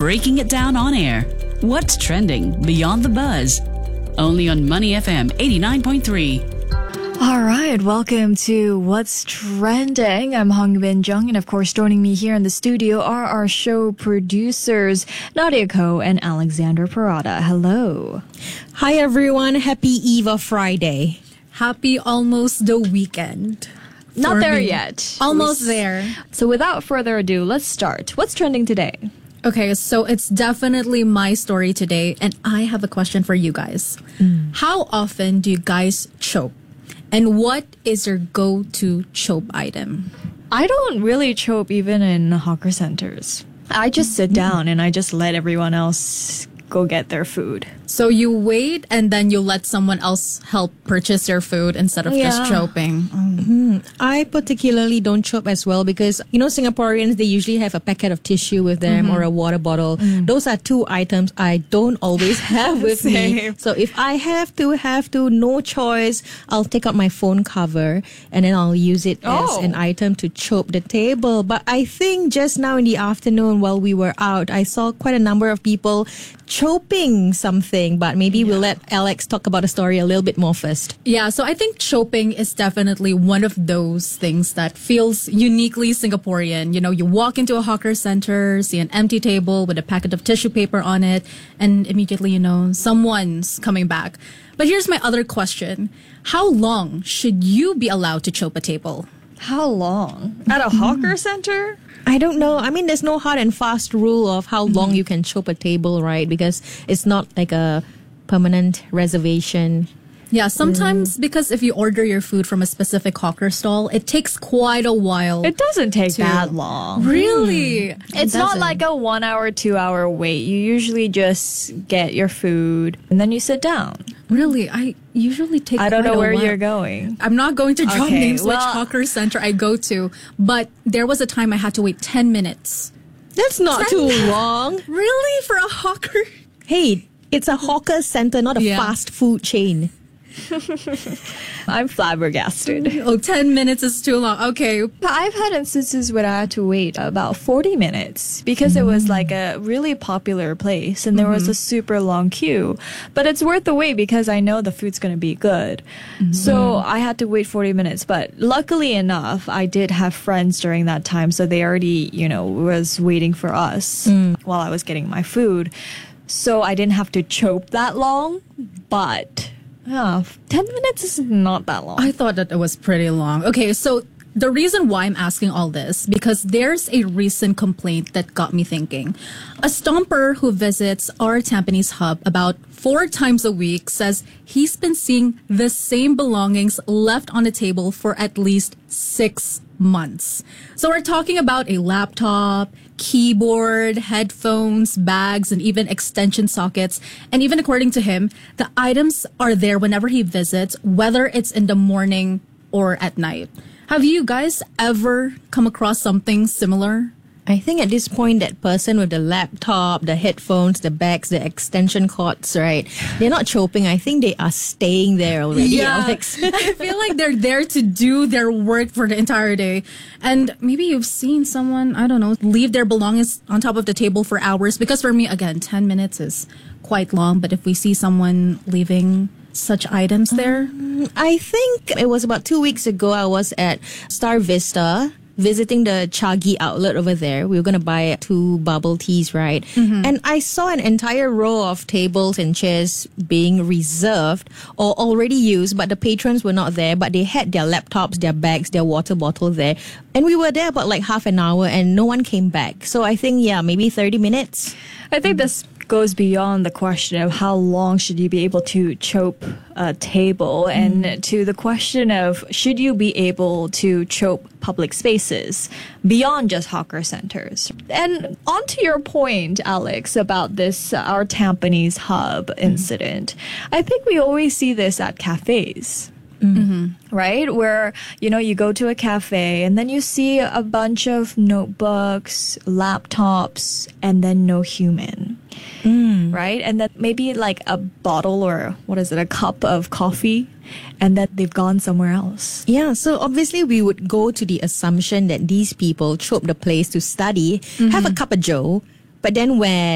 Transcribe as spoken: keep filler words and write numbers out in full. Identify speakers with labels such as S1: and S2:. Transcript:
S1: breaking it down on air. What's trending beyond the buzz? Only on Money F M eighty-nine point three.
S2: All right, welcome to What's Trending. I'm Hong Bin Jung, and of course, joining me here in the studio are our show producers, Nadia Ko and Alexander Parada. Hello.
S3: Hi, everyone. Happy Eve of Friday.
S4: Happy almost the weekend.
S2: Not there
S4: me.
S2: yet.
S4: Almost there.
S2: So without further ado, let's start. What's trending today?
S4: Okay, so it's definitely my story today, and I have a question for you guys. Mm. How often do you guys choke? And what is your go-to chope item?
S2: I don't really chope even in hawker centers. I just sit down and I just let everyone else go get their food.
S4: So you wait and then you let someone else help purchase your food instead of
S2: Yeah.
S4: just choping.
S3: Mm-hmm. I particularly don't chop as well because, you know, Singaporeans, they usually have a packet of tissue with them mm-hmm. or a water bottle. Mm. Those are two items I don't always have with me. So if I have to, have to, no choice, I'll take out my phone cover and then I'll use it
S2: oh.
S3: as an item to chop the table. But I think just now in the afternoon while we were out, I saw quite a number of people chopping something, but maybe yeah. we'll let Alex talk about the story a little bit more first.
S4: Yeah, so I think choping is definitely one of those things that feels uniquely Singaporean. You know, you walk into a hawker center, see an empty table with a packet of tissue paper on it, and immediately, you know, someone's coming back. But here's my other question. How long should you be allowed to chop a table?
S2: How long? At a hawker center?
S3: I don't know. I mean, there's no hard and fast rule of how long you can chop a table, right? Because it's not like a permanent reservation.
S4: Yeah, sometimes mm. because if you order your food from a specific hawker stall, it takes quite a while.
S2: It doesn't take
S4: to...
S2: that long.
S4: Really?
S2: Mm. It's it not like a one hour, two hour wait. You usually just get your food and then you sit down.
S4: Really? I usually take
S2: I don't
S4: quite
S2: know
S4: a
S2: where
S4: while.
S2: you're going.
S4: I'm not going to drop
S2: okay,
S4: names
S2: well,
S4: which hawker center I go to, but there was a time I had to wait ten minutes.
S3: That's not too long.
S4: Really? For a hawker?
S3: Hey, it's a hawker center, not a
S4: yeah.
S3: fast food chain.
S2: I'm flabbergasted.
S4: Oh, ten minutes is too long. Okay.
S2: I've had instances where I had to wait about forty minutes because mm-hmm. it was like a really popular place and there mm-hmm. was a super long queue. But it's worth the wait because I know the food's going to be good. Mm-hmm. So I had to wait forty minutes. But luckily enough, I did have friends during that time. So they already, you know, was waiting for us mm. while I was getting my food. So I didn't have to choke that long. But... yeah, ten minutes is not that long.
S4: I thought that it was pretty long. Okay, so the reason why I'm asking all this, because there's a recent complaint that got me thinking. A stomper who visits our Tampines hub about four times a week says he's been seeing the same belongings left on the table for at least six months. So we're talking about a laptop, keyboard, headphones, bags, and even extension sockets. And even according to him, the items are there whenever he visits, whether it's in the morning or at night. Have you guys ever come across something similar?
S3: I think at this point, that person with the laptop, the headphones, the bags, the extension cords, right? They're not chopping. I think they are staying there already,
S4: yeah.
S3: Alex.
S4: I feel like they're there to do their work for the entire day. And maybe you've seen someone, I don't know, leave their belongings on top of the table for hours. Because for me, again, ten minutes is quite long. But if we see someone leaving such items there?
S3: Um, I think it was about two weeks ago. I was at Star Vista visiting the Chagi outlet over there. We were going to buy two bubble teas, right? Mm-hmm. And I saw an entire row of tables and chairs being reserved or already used, but the patrons were not there, but they had their laptops, their bags, their water bottle there. And we were there about like half an hour and no one came back. So I think, yeah, maybe thirty minutes.
S2: I think this goes beyond the question of how long should you be able to chope a table mm. and to the question of should you be able to chope public spaces beyond just hawker centers. And on to your point, Alex, about this, uh, our Tampines hub mm. incident, I think we always see this at cafes. Mm-hmm. Right? Where, you know, you go to a cafe and then you see a bunch of notebooks, laptops, and then no human. Mm. Right? And then maybe like a bottle or what is it, a cup of coffee, and then they've gone somewhere else.
S3: Yeah, so obviously we would go to the assumption that these people chose the place to study, mm-hmm. have a cup of joe, but then when